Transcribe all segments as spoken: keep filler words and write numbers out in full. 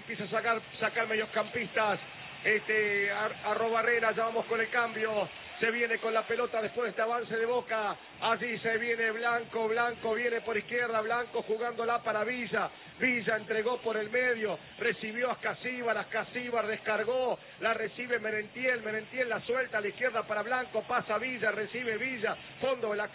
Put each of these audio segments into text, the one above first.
empieza a sacar, sacar mediocampistas. Este, Arrobarrena, ya vamos con el cambio. Se viene con la pelota después de este avance de Boca. Allí se viene Blanco, Blanco viene por izquierda, Blanco jugándola para Villa. Villa entregó por el medio, recibió a Ascasíbar, Ascasíbar descargó, la recibe Merentiel, Merentiel la suelta a la izquierda para Blanco, pasa Villa, recibe Villa, fondo de la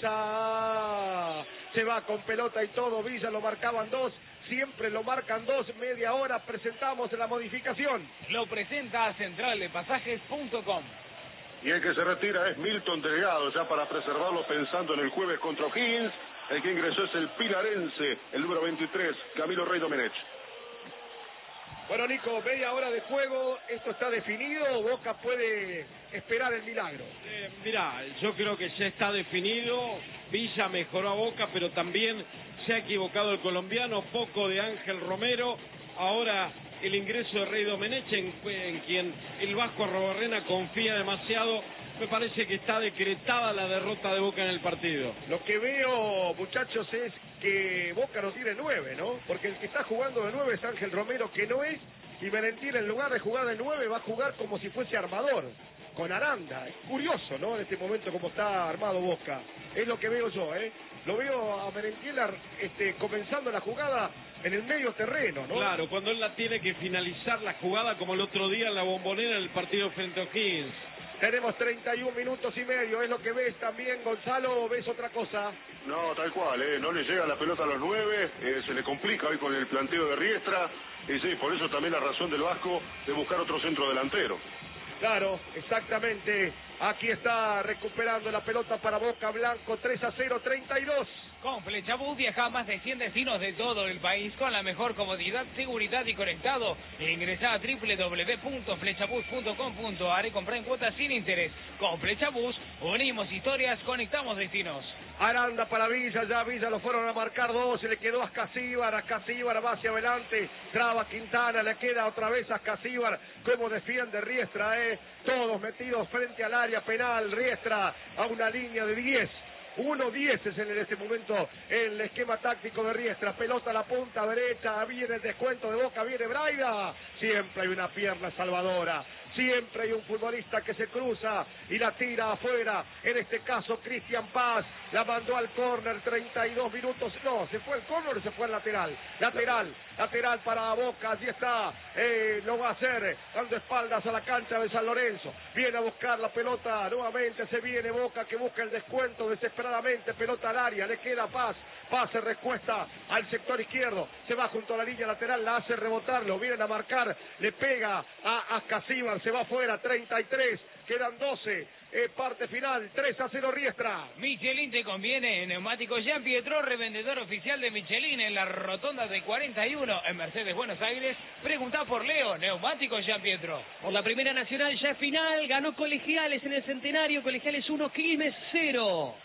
cancha. Se va con pelota y todo, Villa lo marcaban dos. Siempre lo marcan dos, media hora, presentamos la modificación. Lo presenta central de pasajes punto com. Y el que se retira es Milton Delgado, ya para preservarlo pensando en el jueves contra O'Higgins. El que ingresó es el pilarense, el número veintitrés, Camilo Rey Domenech. Bueno, Nico, media hora de juego, ¿esto está definido o Boca puede esperar el milagro? Eh, mirá, yo creo que ya está definido. Villa mejoró a Boca, pero también se ha equivocado el colombiano, poco de Ángel Romero. Ahora el ingreso de Rey Domenech, en, en quien el Vasco Arrobarrena confía demasiado. Me parece que está decretada la derrota de Boca en el partido. Lo que veo, muchachos, es que Boca no tiene nueve, ¿no? Porque el que está jugando de nueve es Ángel Romero, que no es, y Merentiel en lugar de jugar de nueve va a jugar como si fuese armador, con Aranda. Es curioso, ¿no? En este momento como está armado Boca. Es lo que veo yo, ¿eh? Lo veo a Merentiel este, comenzando la jugada en el medio terreno, ¿no? Claro, cuando él la tiene que finalizar la jugada, como el otro día en la Bombonera en el partido frente a O'Higgins. Tenemos treinta y un minutos y medio, ¿es lo que ves también, Gonzalo, o ves otra cosa? No, tal cual, eh, no le llega la pelota a los nueve, eh, se le complica hoy con el planteo de Riestra, y sí, por eso también la razón del Vasco de buscar otro centro delantero. Claro, exactamente, aquí está recuperando la pelota para Boca, Blanco, tres a cero, treinta y dos. Con Flechabús viaja a más de cien destinos de todo el país con la mejor comodidad, seguridad y conectado. Ingresá a doble u doble u doble u punto flechabús punto com punto a r y comprá en cuotas sin interés. Con Flechabús unimos historias, conectamos destinos. Aranda para Villa, ya Villa lo fueron a marcar dos, se le quedó a Ascasíbar, Ascasíbar va hacia adelante, traba Quintana, le queda otra vez a Ascasíbar, como defiende Riestra, eh, todos metidos frente al área penal, Riestra a una línea de diez. uno diez es en este momento el esquema táctico de Riestra. Pelota a la punta derecha, viene el descuento de Boca, viene Braida. Siempre hay una pierna salvadora. Siempre hay un futbolista que se cruza y la tira afuera. En este caso, Cristian Paz la mandó al córner, treinta y dos minutos. No, se fue al córner o se fue al lateral. Lateral, lateral para Boca. Allí está, eh, lo va a hacer, dando espaldas a la cancha de San Lorenzo. Viene a buscar la pelota, nuevamente se viene Boca que busca el descuento desesperadamente. Pelota al área, le queda Paz. Paz se recuesta al sector izquierdo. Se va junto a la línea lateral, la hace rebotar, lo vienen a marcar. Le pega a Ascasíbar. Se va afuera, treinta y tres, quedan doce, eh, parte final, tres a cero Riestra. Michelin te conviene, Neumáticos Jean Pietro, revendedor oficial de Michelin en la rotonda de cuarenta y uno en Mercedes, Buenos Aires. Preguntá por Leo, Neumáticos Jean Pietro. Por la Primera Nacional ya es final, ganó Colegiales en el Centenario, Colegiales uno, Quilmes cero.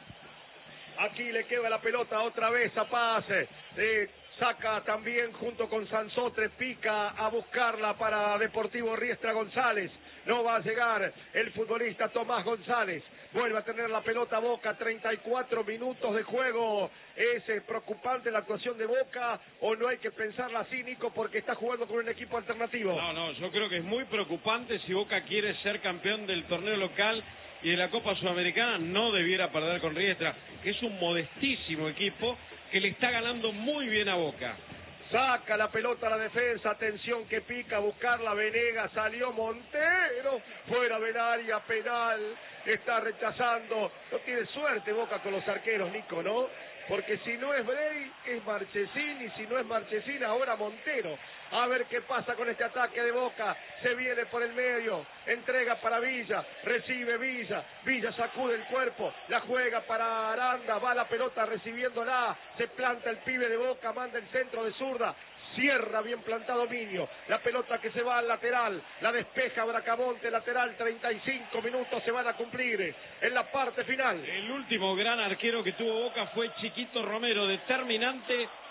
Aquí le queda la pelota otra vez a Paz, eh, saca también junto con Sansotre, pica a buscarla para Deportivo Riestra González. No va a llegar el futbolista Tomás González. Vuelve a tener la pelota Boca, treinta y cuatro minutos de juego. ¿Es eh, preocupante la actuación de Boca o no hay que pensarla así, Nico, porque está jugando con un equipo alternativo? No, no, yo creo que es muy preocupante. Si Boca quiere ser campeón del torneo local y de la Copa Sudamericana, no debiera perder con Riestra, que es un modestísimo equipo que le está ganando muy bien a Boca. Saca la pelota a la defensa, atención que pica a buscarla Venegas, salió Montero, fuera del área penal, está rechazando, no tiene suerte Boca con los arqueros, Nico, ¿no? Porque si no es Bray, es Marchesín, y si no es Marchesín, ahora Montero. A ver qué pasa con este ataque de Boca. Se viene por el medio, entrega para Villa, recibe Villa, Villa sacude el cuerpo, la juega para Aranda, va la pelota recibiéndola, se planta el pibe de Boca, manda el centro de zurda, cierra bien plantado Minio, la pelota que se va al lateral, la despeja Bracamonte, lateral, treinta y cinco minutos se van a cumplir en la parte final. El último gran arquero que tuvo Boca fue Chiquito Romero, determinante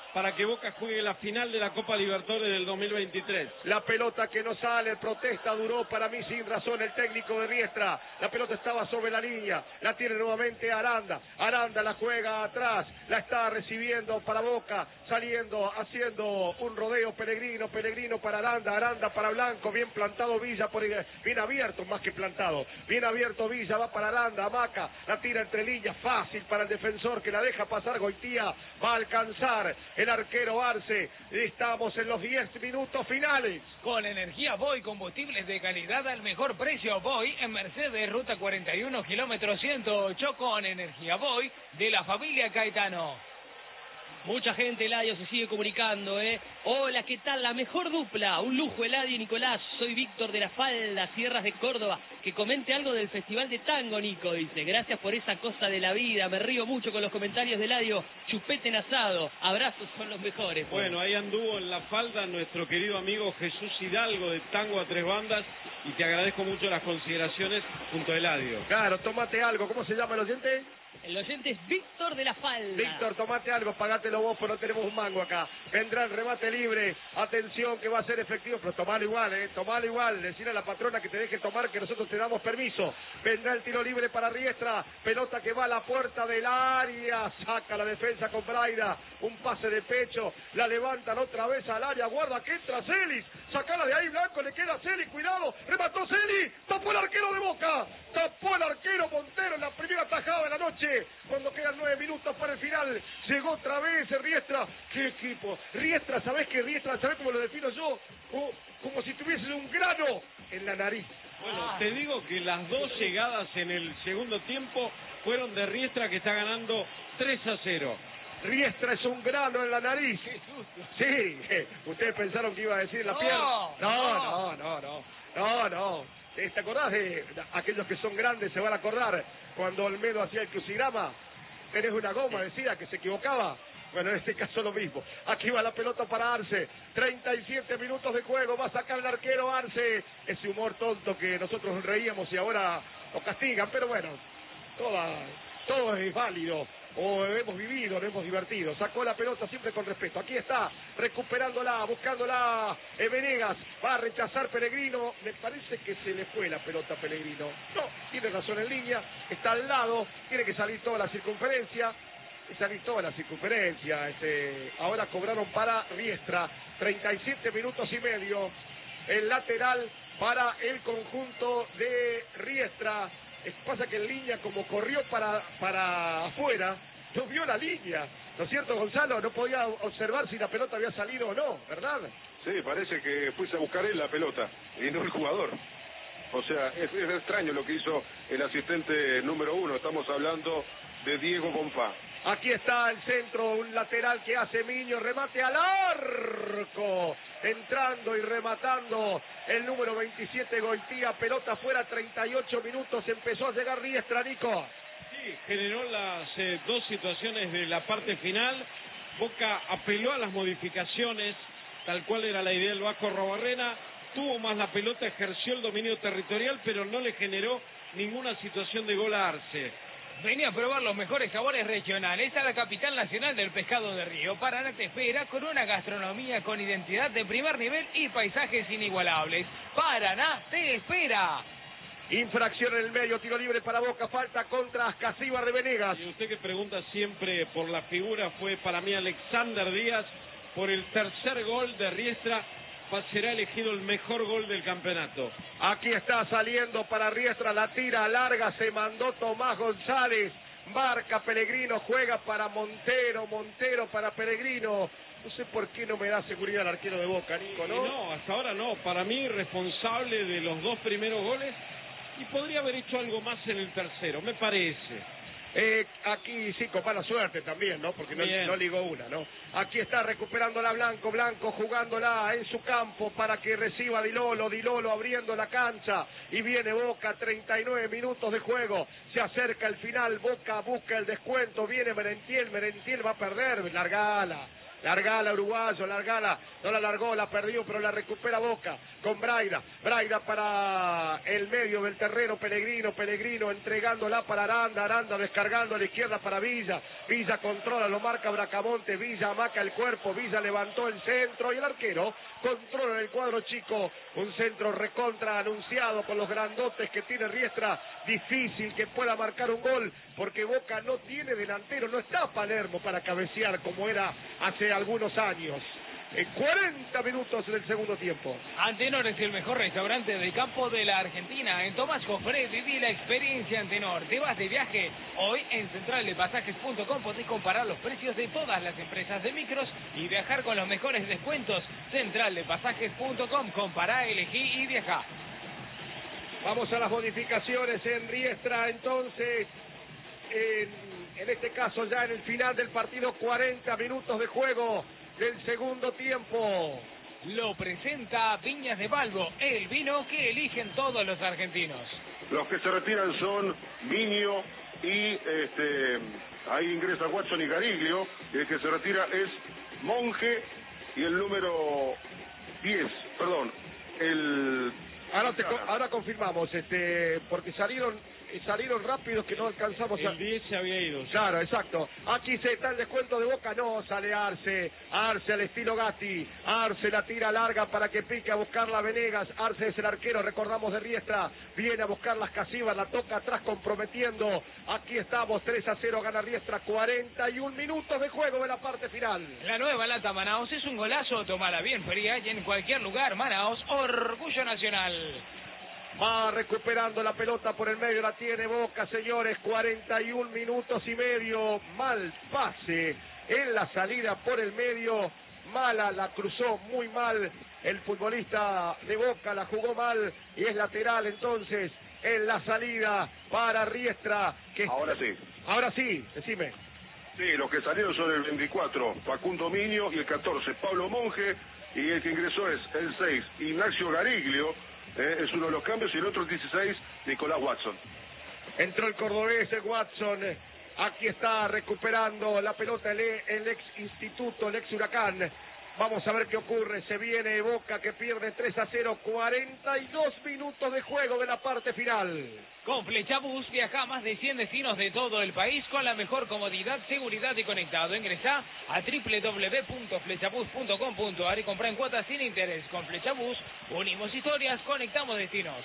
para que Boca juegue la final de la Copa Libertadores del dos mil veintitrés. La pelota que no sale, protesta, duró para mí sin razón el técnico de Riestra. La pelota estaba sobre la línea, la tiene nuevamente Aranda. Aranda la juega atrás, la está recibiendo para Boca, saliendo, haciendo un rodeo Pellegrino, Pellegrino para Aranda, Aranda para Blanco, bien plantado Villa, por, bien abierto más que plantado, bien abierto Villa, va para Aranda, Hamaca, la tira entre líneas, fácil para el defensor que la deja pasar Goitía, va a alcanzar el arquero Arce. Estamos en los diez minutos finales. Con energía Boy, combustibles de calidad al mejor precio. Boy en Mercedes, ruta cuarenta y uno, kilómetro ciento ocho, con energía Boy de la familia Caetano. Mucha gente, Eladio, se sigue comunicando, ¿eh? Hola, ¿qué tal? La mejor dupla. Un lujo, Eladio y Nicolás. Soy Víctor de la Falda, Sierras de Córdoba. Que comente algo del Festival de Tango, Nico, dice. Gracias por esa cosa de la vida. Me río mucho con los comentarios de Eladio. Chupete en asado. Abrazos, son los mejores. Pues. Bueno, ahí anduvo en la falda nuestro querido amigo Jesús Hidalgo de Tango a Tres Bandas. Y te agradezco mucho las consideraciones junto a Eladio. Claro, tomate algo. ¿Cómo se llama el oyente? El oyente es Víctor de la Falda. Víctor, tomate algo, pagátelo vos, pero no tenemos un mango acá. Vendrá el remate libre, atención que va a ser efectivo, pero tomalo igual, eh, tomalo igual. Decirle a la patrona que te deje tomar, que nosotros te damos permiso. Vendrá el tiro libre para Riestra, pelota que va a la puerta del área, saca la defensa con Braida, un pase de pecho, la levantan otra vez al área, guarda que entra Celis, sacala de ahí Blanco, le queda Celis, cuidado, remató Celis, tapó el arquero de Boca, tapó el arquero Montero en la primera tajada de la noche. Cuando quedan nueve minutos para el final, llegó otra vez el Riestra. ¡Qué equipo! Riestra, ¿sabés qué Riestra? ¿Sabés cómo lo defino yo? Como, como si tuviese un grano en la nariz. Bueno, te digo que las dos llegadas en el segundo tiempo fueron de Riestra, que está ganando tres a cero. Riestra es un grano en la nariz. Sí, ustedes pensaron que iba a decir la pierna. No, no, no, no, no, no. ¿Te acordás de aquellos que son grandes? Se van a acordar cuando Olmedo hacía el crucigrama. Tenés una goma, decía que se equivocaba. Bueno, en este caso lo mismo. Aquí va la pelota para Arce. treinta y siete minutos de juego. Va a sacar el arquero Arce. Ese humor tonto que nosotros reíamos y ahora lo castigan. Pero bueno, toda, todo es válido. O hemos vivido, nos hemos divertido. Sacó la pelota siempre con respeto. Aquí está, recuperándola, buscándola. Eh, Venegas va a rechazar Pellegrino. Me parece que se le fue la pelota a Pellegrino. No, tiene razón en línea. Está al lado. Tiene que salir toda la circunferencia. Salir toda la circunferencia. Este, ahora cobraron para Riestra. treinta y siete minutos y medio. El lateral para el conjunto de Riestra. Es que pasa que en línea, como corrió para, para afuera, no vio la línea. ¿No es cierto, Gonzalo? No podía observar si la pelota había salido o no, ¿verdad? Sí, parece que fuiste a buscar él la pelota y no el jugador. O sea, es, es extraño lo que hizo el asistente número uno. Estamos hablando de Diego Bonfá. Aquí está el centro, un lateral que hace Miño, remate al arco, entrando y rematando el número veintisiete Goitía, pelota fuera, treinta y ocho minutos, empezó a llegar Riestra, Nico. Sí, generó las eh, dos situaciones de la parte final. Boca apeló a las modificaciones, tal cual era la idea del Vasco Robarrena, tuvo más la pelota, ejerció el dominio territorial, pero no le generó ninguna situación de gol a Arce. Venía a probar los mejores sabores regionales a la capital nacional del pescado de río. Paraná te espera con una gastronomía con identidad de primer nivel y paisajes inigualables. Paraná te espera. Infracción en el medio, tiro libre para Boca, falta contra Ascasíbar de Venegas. Y usted que pregunta siempre por la figura, fue para mí Alexander Díaz, por el tercer gol de Riestra. Será elegido el mejor gol del campeonato. Aquí está saliendo para Riestra, la tira larga, se mandó Tomás González, marca Pellegrino, juega para Montero, Montero para Pellegrino. No sé por qué no me da seguridad el arquero de Boca, Nico, ¿no? No, hasta ahora no. Para mí, responsable de los dos primeros goles y podría haber hecho algo más en el tercero, me parece. Eh, aquí sí, con mala suerte también, ¿no? Porque no, no ligó una, ¿no? Aquí está recuperándola Blanco, Blanco jugándola en su campo para que reciba Dilolo, Dilolo abriendo la cancha y viene Boca, treinta y nueve minutos de juego, se acerca el final, Boca busca el descuento, viene Merentiel, Merentiel va a perder, largala, Largala, uruguayo, largala, no la largó, la perdió, pero la recupera Boca con Braida. Braida para el medio del terreno, Pellegrino, Pellegrino entregándola para Aranda, Aranda descargando a la izquierda para Villa. Villa controla, lo marca Bracamonte, Villa amaca el cuerpo, Villa levantó el centro y el arquero controla en el cuadro chico. Un centro recontra anunciado con los grandotes que tiene Riestra. Difícil que pueda marcar un gol porque Boca no tiene delantero, no está Palermo para cabecear como era hace algunos años. En cuarenta minutos del segundo tiempo. Antenor es el mejor restaurante de campo de la Argentina. En Tomás Jofré viví la experiencia Antenor. Te vas de viaje. Hoy en central de pasajes punto com podés comparar los precios de todas las empresas de micros y viajar con los mejores descuentos. central de pasajes punto com. Compará, elegí y viajá. Vamos a las modificaciones en Riestra entonces. En, en este caso ya en el final del partido, cuarenta minutos de juego del segundo tiempo. Lo presenta Viñas de Balbo, el vino que eligen todos los argentinos. Los que se retiran son Miño y este ahí ingresa Watson y Gariglio. Y el que se retira es Monje y el número diez, perdón, el... Ahora, te, ahora confirmamos, este porque salieron salieron rápidos que no alcanzamos a... El diez se había ido. Claro, exacto. Aquí se está el descuento de Boca, no, sale Arce, Arce al estilo Gatti, Arce la tira larga para que pique a buscarla Venegas, Arce es el arquero, recordamos de Riestra, viene a buscar las Casivas, la toca atrás comprometiendo, aquí estamos, tres a cero gana Riestra, cuarenta y un minutos de juego de la parte final. La nueva lata Manaos es un golazo, tomala bien fría y en cualquier lugar. Manaos, orgullo nacional. Va recuperando la pelota por el medio, la tiene Boca, señores, cuarenta y un minutos y medio, mal pase en la salida por el medio, mala, la cruzó muy mal el futbolista de Boca, la jugó mal y es lateral entonces en la salida para Riestra. Que... Ahora sí. Ahora sí, decime. Sí, los que salieron son el veinticuatro, Facundo Miño, y el catorce, Pablo Monje, y el que ingresó es el seis, Ignacio Gariglio. Eh, es uno de los cambios, y el otro el dieciséis, Nicolás Watson. Entró el cordobés, el Watson. Aquí está recuperando la pelota el, el ex instituto, el ex Huracán. Vamos a ver qué ocurre. Se viene Boca que pierde tres a cero, cuarenta y dos minutos de juego de la parte final. Con Flechabús viaja a más de cien destinos de todo el país con la mejor comodidad, seguridad y conectado. Ingresá a doble u doble u doble u punto flechabús punto com punto a r y comprá en cuotas sin interés. Con Flechabús unimos historias, conectamos destinos.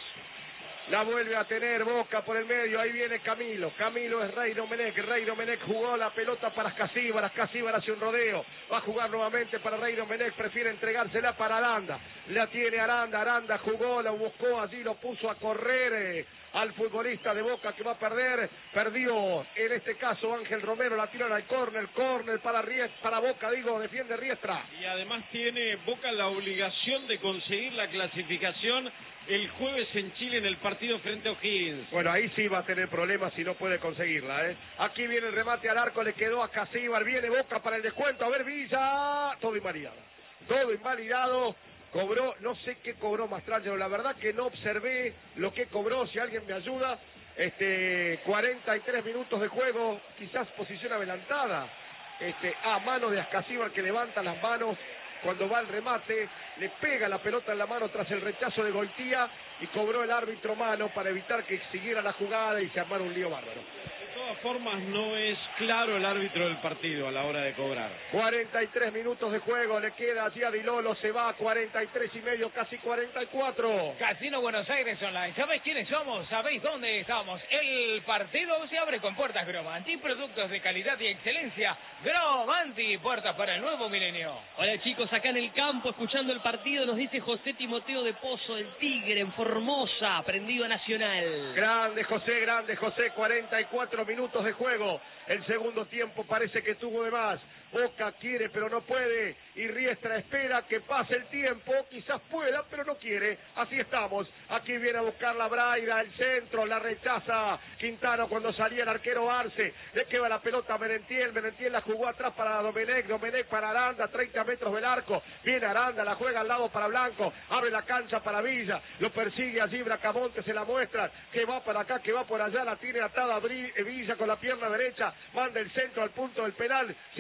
La vuelve a tener Boca por el medio, ahí viene Camilo, Camilo es Rey Domenech, Rey Domenech jugó la pelota para Casíbar, Casíbar hace un rodeo, va a jugar nuevamente para Rey Domenech, prefiere entregársela para Aranda, la tiene Aranda, Aranda jugó, la buscó allí, lo puso a correr eh, al futbolista de Boca que va a perder, perdió en este caso Ángel Romero, la tiran al córner, córner para Riestra, para Boca digo, defiende Riestra. Y además tiene Boca la obligación de conseguir la clasificación el jueves en Chile en el partido frente a O'Higgins. Bueno, ahí sí va a tener problemas si no puede conseguirla, ¿eh? Aquí viene el remate al arco, le quedó a Casíbar, viene Boca para el descuento, a ver Villa, todo invalidado, todo invalidado, cobró, no sé qué cobró Mastrangelo, la verdad que no observé lo que cobró, si alguien me ayuda, este, cuarenta y tres minutos de juego, quizás posición adelantada, este, a mano de Ascasíbar que levanta las manos, cuando va el remate, le pega la pelota en la mano tras el rechazo de Goitía y cobró el árbitro mano para evitar que siguiera la jugada y se armara un lío bárbaro. De todas formas, no es claro el árbitro del partido a la hora de cobrar. cuarenta y tres minutos de juego, le queda allí a Dilolo, se va a cuarenta y tres y medio, casi cuarenta y cuatro. Casino Buenos Aires Online. ¿Sabéis quiénes somos? ¿Sabéis dónde estamos? El partido se abre con puertas Gromanti, productos de calidad y excelencia. Gromanti, puertas para el nuevo milenio. Hola chicos, acá en el campo escuchando el partido nos dice José Timoteo de Pozo, el Tigre en Formosa, prendido a Nacional. Grande José, grande José, cuarenta y cuatro minutos de juego. El segundo tiempo parece que tuvo de más. Boca quiere pero no puede y Riestra espera que pase el tiempo, quizás pueda pero no quiere, así estamos. Aquí viene a buscar la Braida, el centro, la rechaza Quintano cuando salía el arquero Arce, le queda la pelota a Merentiel, Merentiel la jugó atrás para Domenech, Domenech para Aranda, treinta metros del arco, viene Aranda, la juega al lado para Blanco, abre la cancha para Villa, lo persigue allí Bracamonte, se la muestra, que va para acá, que va por allá, la tiene atada Villa con la pierna derecha, manda el centro al punto del penal, siempre se lo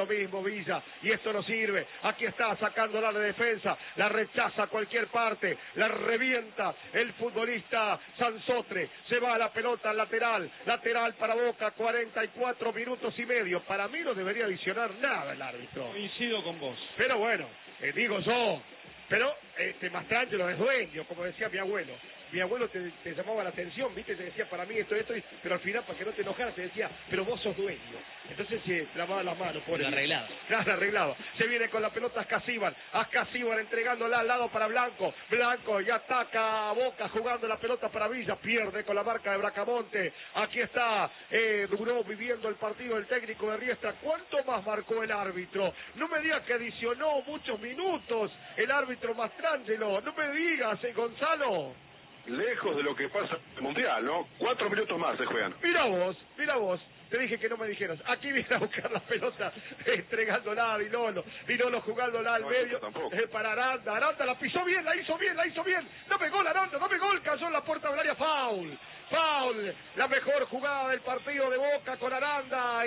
lo mismo Villa, y esto no sirve. Aquí está sacándola de defensa, la rechaza a cualquier parte, la revienta el futbolista Sansotre, se va a la pelota al lateral, lateral para Boca, cuarenta y cuatro minutos y medio. Para mí no debería adicionar nada el árbitro. Coincido con vos. Pero bueno, eh, digo yo, pero este Mastrangelo es dueño, como decía mi abuelo. Mi abuelo te, te llamaba la atención, viste, te decía para mí esto, esto, y, pero al final para que no te enojaras te decía, pero vos sos dueño. Entonces se lavaba las manos, por Lo arreglaba. Claro, arreglado. Se viene con la pelota Ascasíbar, Ascasíbar entregándola al lado para Blanco. Blanco y ataca a Boca jugando la pelota para Villa, pierde con la marca de Bracamonte. Aquí está, eh, duró viviendo el partido el técnico de Riestra. ¿Cuánto más marcó el árbitro? No me digas que adicionó muchos minutos el árbitro Mastrangelo. No me digas, eh, Gonzalo. Lejos de lo que pasa en el Mundial, ¿no? Cuatro minutos más se juegan. Mira vos, mira vos. Te dije que no me dijeras. Aquí viene a buscar la pelota, entregándola a Vilolo. Vilolo jugándola al no, medio. Tampoco. Eh, para Aranda. Aranda la pisó bien, la hizo bien, la hizo bien. No pegó la Aranda, no pegó, cayó en la puerta del área. Foul. Foul. La mejor jugada del partido de Boca con Aranda.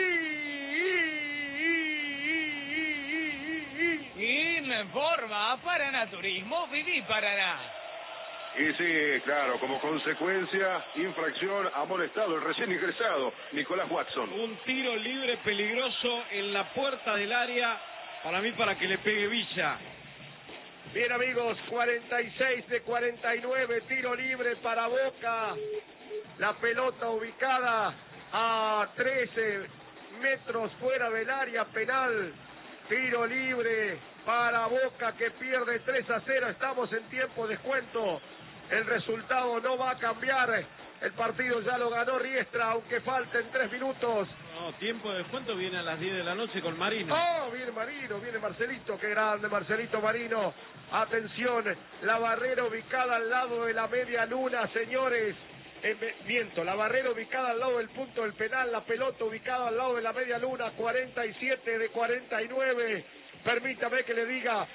Y... Informa Paraná Turismo, viví Paraná. Y sí, claro, como consecuencia, infracción, ha molestado el recién ingresado Nicolás Watson. Un tiro libre peligroso en la puerta del área, para mí para que le pegue Villa. Bien amigos, cuarenta y seis de cuarenta y nueve, tiro libre para Boca. La pelota ubicada a trece metros fuera del área penal. Tiro libre para Boca que pierde tres a cero. Estamos en tiempo de descuento. El resultado no va a cambiar. El partido ya lo ganó Riestra, aunque falten tres minutos. No, tiempo de descuento viene a las diez de la noche con Marino. Oh, viene Marino, viene Marcelito, qué grande Marcelito Marino. Atención, la barrera ubicada al lado de la media luna, señores. Eh, miento, la barrera ubicada al lado del punto del penal, la pelota ubicada al lado de la media luna, cuarenta y siete de cuarenta y nueve. Permítame que le diga,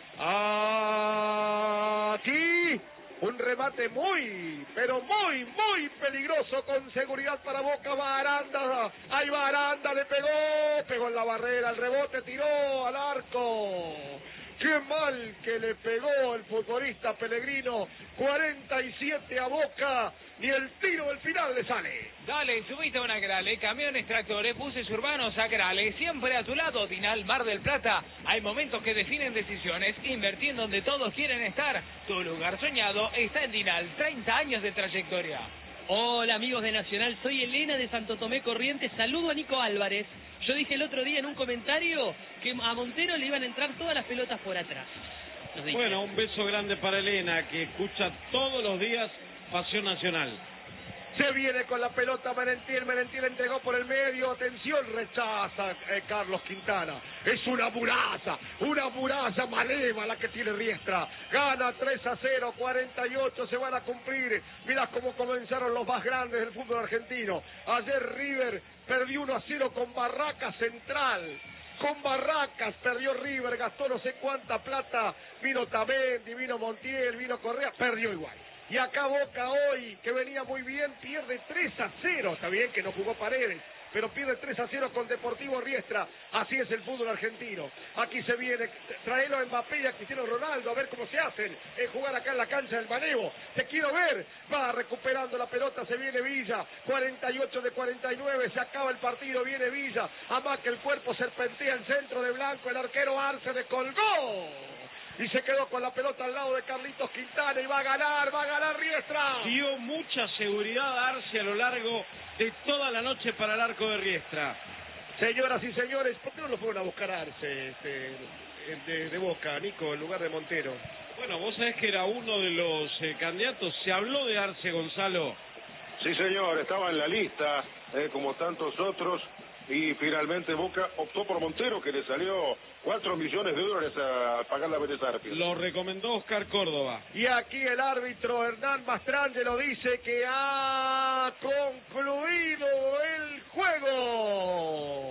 aquí un remate muy, pero muy, muy peligroso, con seguridad para Boca. Va Aranda, ahí va Aranda, le pegó, pegó en la barrera, el rebote, tiró al arco. Qué mal que le pegó el futbolista Pellegrino. cuarenta y siete a Boca, ni el tiro del final le sale. Dale, subiste a una Grale, camiones, tractores, buses urbanos a Grale, siempre a tu lado, Dinal Mar del Plata. Hay momentos que definen decisiones, invertí en donde todos quieren estar. Tu lugar soñado está en Dinal, treinta años de trayectoria. Hola amigos de Nacional, soy Elena de Santo Tomé Corrientes, saludo a Nico Álvarez. Yo dije el otro día en un comentario que a Montero le iban a entrar todas las pelotas por atrás. Bueno, un beso grande para Elena, que escucha todos los días Pasión Nacional. Se viene con la pelota Merentiel, Merentiel entregó por el medio, atención, rechaza eh, Carlos Quintana. Es una muralla, una muralla maleva la que tiene Riestra. Gana tres a cero, cuarenta y ocho, se van a cumplir. Mirá cómo comenzaron los más grandes del fútbol argentino. Ayer River perdió uno a cero con Barracas Central. Con Barracas perdió River, gastó no sé cuánta plata. Vino Tamendi, vino Montiel, vino Correa, perdió igual. Y acá Boca hoy, que venía muy bien, pierde tres a cero. Está bien que no jugó Paredes, pero pierde tres a cero con Deportivo Riestra. Así es el fútbol argentino. Aquí se viene, traelo a Mbappé y a Cristiano Ronaldo, a ver cómo se hacen en jugar acá en la cancha del Manevo. Te quiero ver. Va recuperando la pelota, se viene Villa. cuarenta y ocho de cuarenta y nueve, se acaba el partido, viene Villa. Amaca el cuerpo, serpentea el centro de Blanco, el arquero Arce descolgó. Y se quedó con la pelota al lado de Carlitos Quintana y va a ganar, va a ganar Riestra. Dio mucha seguridad a Arce a lo largo de toda la noche para el arco de Riestra. Señoras y señores, ¿por qué no lo fueron a buscar a Arce este, de, de Boca, Nico, en lugar de Montero? Bueno, vos sabés que era uno de los eh, candidatos. Se habló de Arce, Gonzalo. Sí, señor, estaba en la lista, eh, como tantos otros, y finalmente Boca optó por Montero, que le salió cuatro millones de dólares a pagar la Vélez Arfield. Lo recomendó Oscar Córdoba. Y aquí el árbitro Hernán Mastrangelo dice que ha concluido el juego.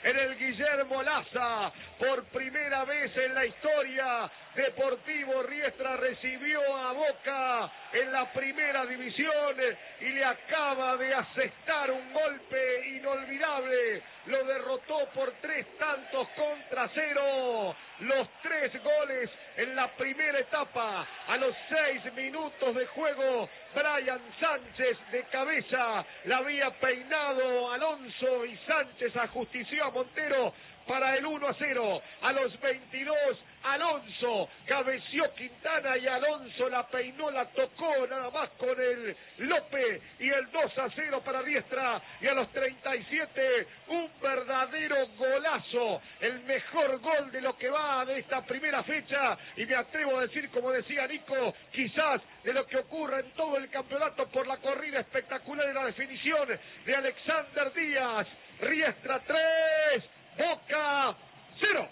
en el Guillermo Laza. Por primera vez en la historia, Deportivo Riestra recibió a Boca en la primera división y le acaba de asestar un golpe inolvidable. Lo derrotó por tres tantos contra cero. Los tres goles en la primera etapa. A los seis minutos de juego, Brian Sánchez de cabeza la había peinado Alonso y Sánchez ajustició a Montero para el uno a cero. A los veintidós, Alonso cabeció Quintana y Alonso la peinó, la tocó nada más con el Lope y el dos a cero para Riestra. Y a los treinta y siete, un verdadero golazo, el mejor gol de lo que va de esta primera fecha, y me atrevo a decir, como decía Nico, quizás de lo que ocurre en todo el campeonato por la corrida espectacular de la definición de Alexander Díaz. Riestra tres, Boca cero.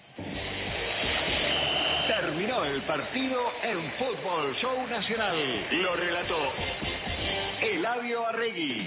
Terminó el partido en Fútbol Show Nacional. Lo relató Eladio Arregui.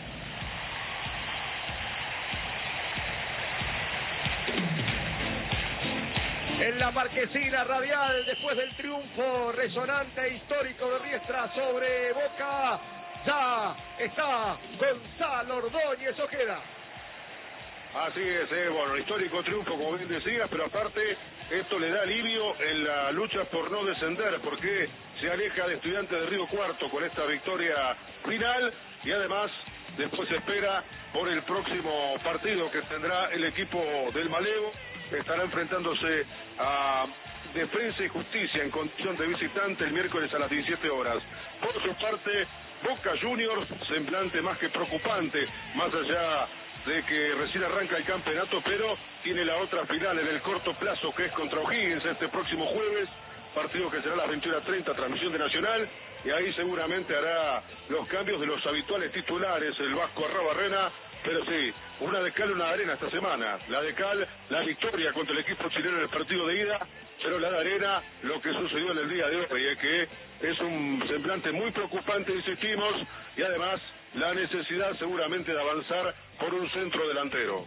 En la marquesina radial, después del triunfo resonante e histórico de Riestra sobre Boca, ya está Gonzalo Ordóñez Ojeda. Así es, eh, bueno, histórico triunfo, como bien decías, pero aparte esto le da alivio en la lucha por no descender, porque se aleja de Estudiantes de Río Cuarto con esta victoria final, y además después se espera por el próximo partido que tendrá el equipo del Malevo. Estará enfrentándose a Defensa y Justicia en condición de visitante el miércoles a las diecisiete horas. Por su parte, Boca Juniors, semblante más que preocupante, más allá de que recién arranca el campeonato, pero tiene la otra final en el corto plazo, que es contra O'Higgins este próximo jueves, partido que será a las veintiuna treinta, transmisión de Nacional, y ahí seguramente hará los cambios de los habituales titulares, el Vasco Arrabarrena, pero sí, una de cal y una de arena esta semana. La de cal, la victoria contra el equipo chileno en el partido de ida, pero la de arena, lo que sucedió en el día de hoy, es que es un semblante muy preocupante, insistimos, y además la necesidad seguramente de avanzar por un centro delantero.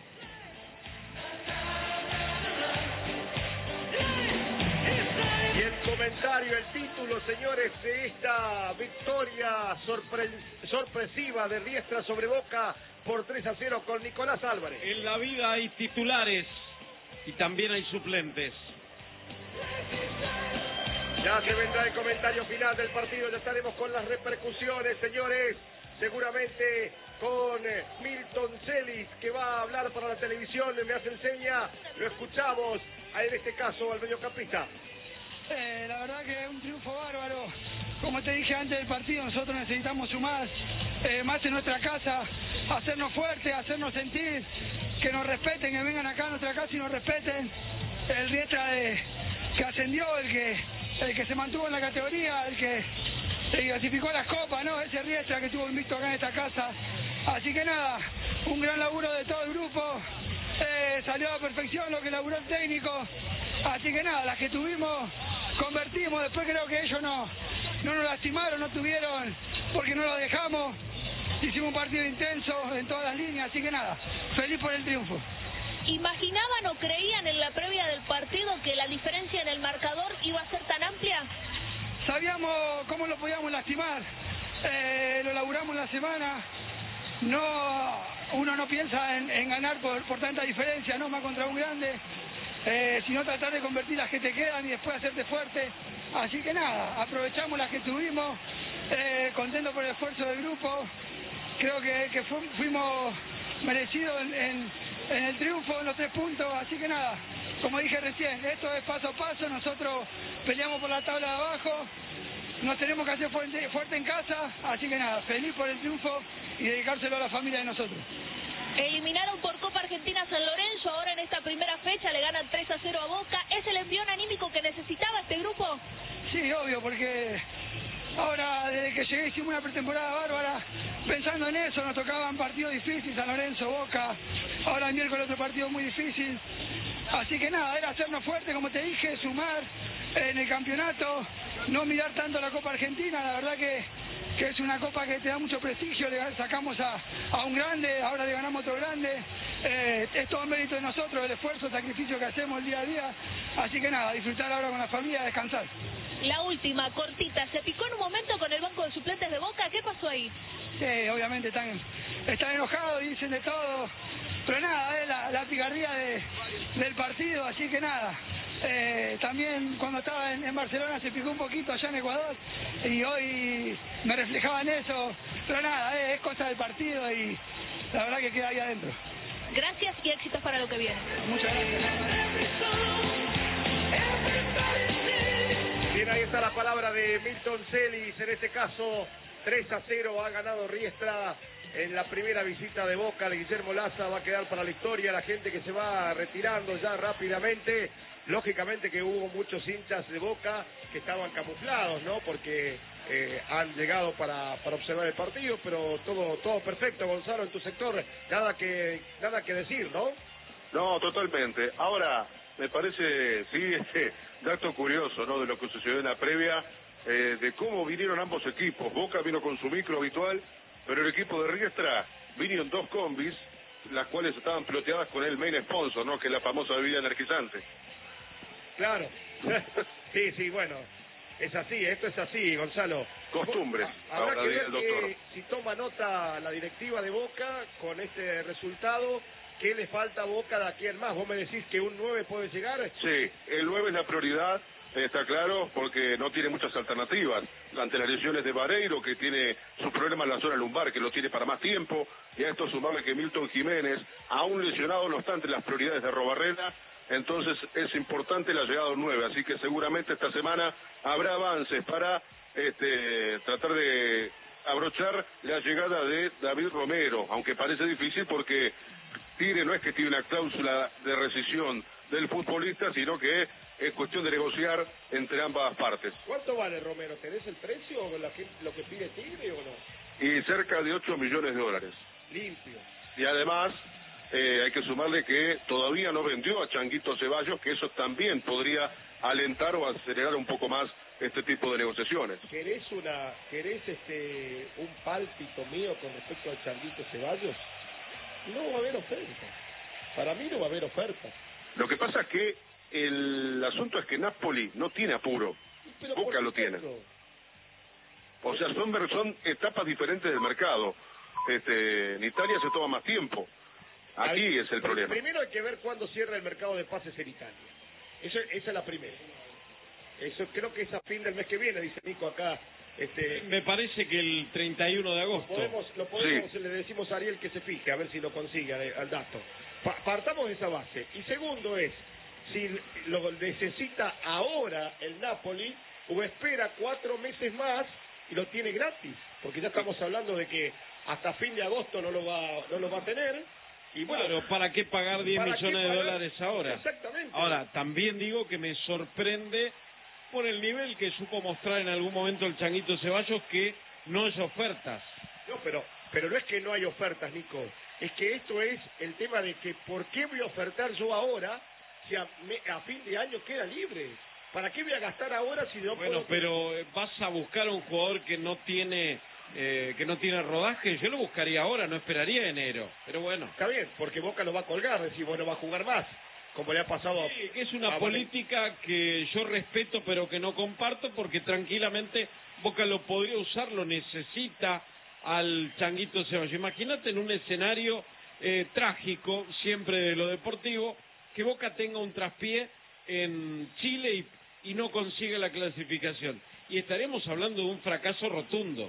Y el comentario, el título, señores, de esta victoria sorpre sorpresiva de Riestra sobre Boca por tres a cero con Nicolás Álvarez. En la vida hay titulares y también hay suplentes. Ya se vendrá el comentario final del partido, ya estaremos con las repercusiones, señores, seguramente con Milton Celis, que va a hablar para la televisión, me hace enseña, lo escuchamos, en este caso al mediocampista. Eh, la verdad que es un triunfo bárbaro. Como te dije antes del partido, nosotros necesitamos sumar eh, más en nuestra casa, hacernos fuertes, hacernos sentir, que nos respeten, que vengan acá a nuestra casa y nos respeten. El Riestra de, que ascendió, el que el que se mantuvo en la categoría, el que se clasificó las copas, ¿no? Ese Riestra que estuvo invicto acá en esta casa. Así que nada, un gran laburo de todo el grupo. Eh, salió a la perfección lo que laburó el técnico. Así que nada, las que tuvimos, convertimos. Después creo que ellos no, no nos lastimaron, no tuvieron, porque no lo dejamos. Hicimos un partido intenso en todas las líneas, así que nada, feliz por el triunfo. ¿Imaginaban o creían en la previa del partido que la diferencia en el marcador iba a ser tan amplia? Sabíamos cómo lo podíamos lastimar, eh, lo laburamos la semana. No, uno no piensa en, en ganar por, por tanta diferencia, no más contra un grande, eh, sino tratar de convertir las que te quedan y después hacerte fuerte. Así que nada, aprovechamos las que tuvimos, eh, contento por el esfuerzo del grupo. Creo que, que fu fuimos merecidos en, en, en el triunfo, en los tres puntos. Así que nada, como dije recién, esto es paso a paso. Nosotros peleamos por la tabla de abajo, nos tenemos que hacer fuerte, fuerte en casa. Así que nada, feliz por el triunfo y dedicárselo a la familia de nosotros. Eliminaron por Copa Argentina a San Lorenzo, ahora en esta primera fecha le ganan tres a cero a Boca. ¿Es el envión anímico que necesitaba este grupo? Sí, obvio, porque ahora desde que llegué hicimos una pretemporada bárbara, pensando en eso. Nos tocaban partidos difíciles, San Lorenzo, Boca, ahora el miércoles otro partido muy difícil. Así que nada, era hacernos fuerte, como te dije, sumar en el campeonato, no mirar tanto la Copa Argentina. La verdad que, que es una copa que te da mucho prestigio. Le sacamos a, a un grande, ahora le ganamos a otro grande, eh, es todo mérito de nosotros, el esfuerzo, el sacrificio que hacemos el día a día. Así que nada, disfrutar ahora con la familia, descansar. La última, cortita, se picó en un momento con el banco de suplentes de Boca, ¿qué pasó ahí? Sí, obviamente están, están enojados y dicen de todo, pero nada, es la, la picardía de, del partido, así que nada. Eh, también cuando estaba en, en Barcelona se picó un poquito allá en Ecuador y hoy me reflejaba en eso, pero nada, eh, es cosa del partido y la verdad que queda ahí adentro. Gracias y éxitos para lo que viene. Muchas gracias. Bien, ahí está la palabra de Milton Celis. En este caso, tres a cero ha ganado Riestra en la primera visita de Boca. El Guillermo Laza va a quedar para la historia. La gente que se va retirando ya rápidamente. Lógicamente que hubo muchos hinchas de Boca que estaban camuflados, ¿no? Porque eh, han llegado para, para observar el partido, pero todo todo perfecto, Gonzalo, en tu sector. Nada que nada que decir, ¿no? No, totalmente. Ahora, me parece, sí, este dato curioso, ¿no? De lo que sucedió en la previa, eh, de cómo vinieron ambos equipos. Boca vino con su micro habitual, pero el equipo de Riestra vino en dos combis, las cuales estaban piloteadas con el main sponsor, ¿no? Que es la famosa bebida energizante. Claro. Sí, sí, bueno. Es así, esto es así, Gonzalo. Costumbres, Habrá ahora que dice ver el doctor. que, si toma nota la directiva de Boca con este resultado, ¿qué le falta a Boca de aquí en más? ¿Vos me decís que un nueve puede llegar? Sí, el nueve es la prioridad, está claro, porque no tiene muchas alternativas. Ante las lesiones de Vareiro, que tiene sus problemas en la zona lumbar, que lo tiene para más tiempo, y a esto sumarle que Milton Jiménez, aún lesionado, no está entre las prioridades de Robarrena. Entonces es importante la llegada de un nueve, así que seguramente esta semana habrá avances para este, tratar de abrochar la llegada de David Romero, aunque parece difícil porque Tigre no es que tiene una cláusula de rescisión del futbolista, sino que es cuestión de negociar entre ambas partes. ¿Cuánto vale Romero? ¿Tenés el precio o lo que, lo que pide Tigre o no? Y cerca de ocho millones de dólares. Limpio. Y además eh, hay que sumarle que todavía no vendió a Changuito Ceballos, que eso también podría alentar o acelerar un poco más este tipo de negociaciones. ¿Querés una, querés este un pálpito mío con respecto al Changuito Ceballos? No va a haber oferta. Para mí no va a haber oferta. Lo que pasa es que el asunto es que Napoli no tiene apuro. Pero Boca lo tiene. O sea, son, son etapas diferentes del mercado. Este, en Italia se toma más tiempo. Aquí Ahí, es el problema. Primero hay que ver cuándo cierra el mercado de pases en Italia. Eso, esa es la primera. Eso creo que es a fin del mes que viene, dice Nico acá. Este, Me parece que el treinta y uno de agosto. Lo podemos, lo podemos Sí. le decimos a Ariel que se fije, a ver si lo consigue eh, al dato. Pa- partamos de esa base. Y segundo es, si lo necesita ahora el Napoli, o espera cuatro meses más y lo tiene gratis. Porque ya estamos hablando de que hasta fin de agosto no lo va, no lo va a tener. Y bueno, Claro, ¿para qué pagar diez ¿para millones qué de pagar? dólares ahora? Exactamente. Ahora, también digo que me sorprende por el nivel que supo mostrar en algún momento el Changuito Ceballos, que no es ofertas. No, pero, pero no es que no hay ofertas, Nico. Es que esto es el tema de que ¿por qué voy a ofertar yo ahora si a, me- a fin de año queda libre? ¿Para qué voy a gastar ahora si no Bueno, puedo? pero eh, vas a buscar un jugador que no tiene eh, que no tiene rodaje. Yo lo buscaría ahora, no esperaría enero. Pero bueno. Está bien, porque Boca lo va a colgar, decir, bueno, va a jugar más, como le ha pasado a... Sí, que es una a- política que yo respeto pero que no comparto, porque tranquilamente Boca lo podría usar, lo necesita al Changuito Ceballos. Imagínate en un escenario eh, trágico, siempre de lo deportivo, que Boca tenga un traspié en Chile y, y no consiga la clasificación. Y estaremos hablando de un fracaso rotundo.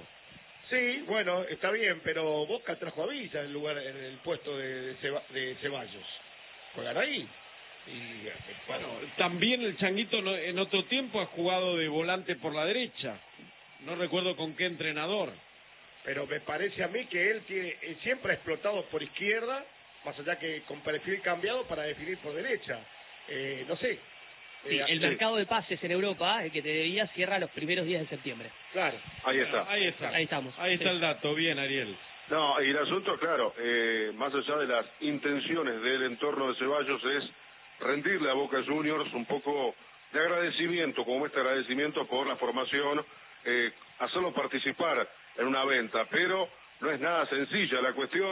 Sí, bueno, está bien, pero Boca trajo a Villa en, lugar, en el puesto de, de, Ceba- de Ceballos. Juegan ahí. Y, eh, Bueno, también el Changuito no- en otro tiempo ha jugado de volante por la derecha. No recuerdo con qué entrenador. pero me parece a mí que él tiene él siempre ha explotado por izquierda, más allá que con perfil cambiado para definir por derecha. Eh, no sé. Sí, Eh, el sí, mercado de pases en Europa, el que te debía, cierra los primeros días de septiembre. Claro. Ahí está. Ahí está. Ahí estamos. Ahí está Sí. el dato. Bien, Ariel. No, y el asunto, claro, eh, más allá de las intenciones del entorno de Ceballos, es rendirle a Boca Juniors un poco de agradecimiento, como este agradecimiento por la formación, eh, hacerlo participar en una venta, pero no es nada sencilla la cuestión,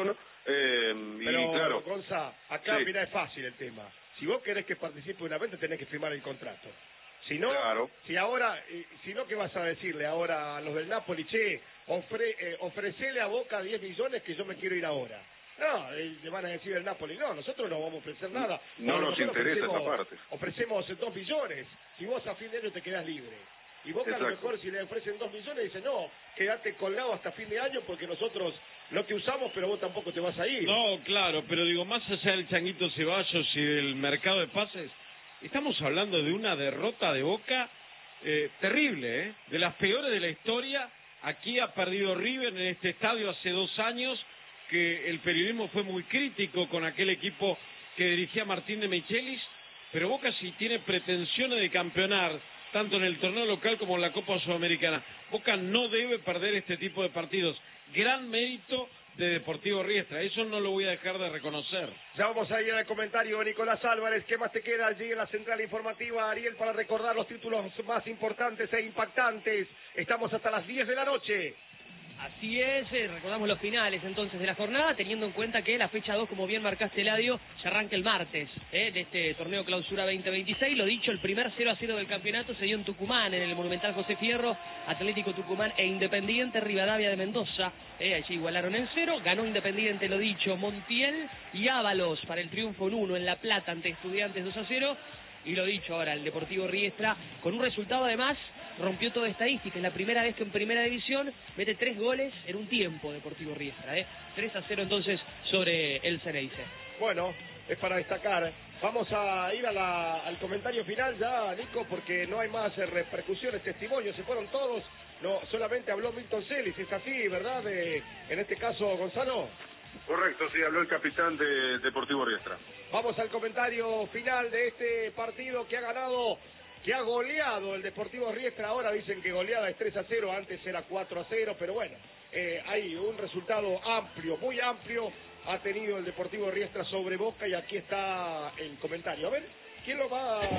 Eh, Pero, y claro, Gonza, acá sí. mira, es fácil el tema. Si vos querés que participe una venta, tenés que firmar el contrato. Si no, Claro. si ahora, eh, si no, ¿qué vas a decirle ahora a los del Napoli? Che, ofre, eh, ofrecele a Boca diez millones que yo me quiero ir ahora. No, eh, le van a decir el Napoli, no, nosotros no vamos a ofrecer nada. No O a lo nos mejor interesa ofrecemos- esa parte. Ofrecemos dos millones, si vos a fin de año te quedás libre. Y Boca a lo Exacto. mejor si le ofrecen dos millones dice, no, quédate colgado hasta fin de año porque nosotros no te usamos, pero vos tampoco te vas a ir. No, claro, pero digo, más allá del Changuito Ceballos y del mercado de pases, estamos hablando de una derrota de Boca eh, terrible, ¿eh? De las peores de la historia. Aquí ha perdido River en este estadio hace dos años, que el periodismo fue muy crítico con aquel equipo que dirigía Martín de Michelis, pero Boca sí tiene pretensiones de campeonar, tanto en el torneo local como en la Copa Sudamericana. Boca no debe perder este tipo de partidos. Gran mérito de Deportivo Riestra, eso no lo voy a dejar de reconocer. Ya vamos a ir al comentario, Nicolás Álvarez. ¿Qué más te queda allí en la central informativa, Ariel, para recordar los títulos más importantes e impactantes? Estamos hasta las diez de la noche. Así es, eh, recordamos los finales entonces de la jornada, teniendo en cuenta que la fecha dos, como bien marcaste, Eladio, ya arranca el martes eh, de este torneo clausura veinte veintiséis. Lo dicho, el primer cero a cero del campeonato se dio en Tucumán, en el Monumental José Fierro. Atlético Tucumán e Independiente Rivadavia de Mendoza, eh, allí igualaron en cero. Ganó Independiente, lo dicho, Montiel y Ábalos para el triunfo en uno en La Plata ante Estudiantes dos a cero. Y lo dicho ahora, el Deportivo Riestra, con un resultado además, rompió toda estadística. Es la primera vez que en primera división mete tres goles en un tiempo Deportivo Riestra. ¿eh? tres a cero entonces sobre el Ceneice. Bueno, es para destacar. Vamos a ir a la, al comentario final ya, Nico, porque no hay más eh, repercusiones, testimonios, se fueron todos. No, solamente habló Milton Celis, es así, ¿verdad? De, en este caso, Gonzalo. correcto, sí, habló el capitán de Deportivo Riestra. Vamos al comentario final de este partido que ha ganado, que ha goleado el Deportivo Riestra. Ahora dicen que goleada es tres a cero, antes era cuatro a cero, pero bueno, eh, hay un resultado amplio, muy amplio, ha tenido el Deportivo Riestra sobre Boca, y aquí está el comentario. A ver, ¿quién lo va a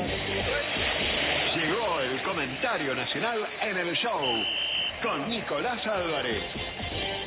traer? Llegó el comentario nacional en el show con Nicolás Álvarez.